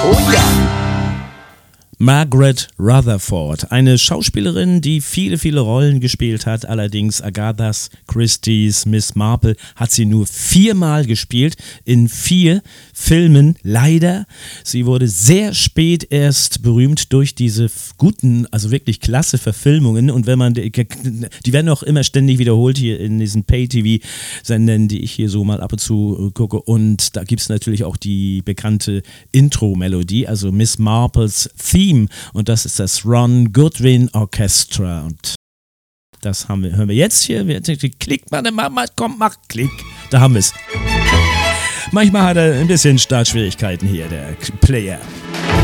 Oh ja! Margaret Rutherford, eine Schauspielerin, die viele, viele Rollen gespielt hat, allerdings Agatha Christie's Miss Marple hat sie nur 4-mal gespielt, in 4 Filmen, leider. Sie wurde sehr spät erst berühmt durch diese guten, also wirklich klasse Verfilmungen, und wenn man, die werden auch immer ständig wiederholt hier in diesen Pay-TV-Sendern, die ich hier so mal ab und zu gucke, und da gibt es natürlich auch die bekannte Intro-Melodie, also Miss Marples Theme, und das ist das Ron Goodwin Orchestra, und das hören wir jetzt hier. Klick, meine Mama, komm, mach Klick. Da haben wir es. Manchmal hat er ein bisschen Startschwierigkeiten hier, der Player.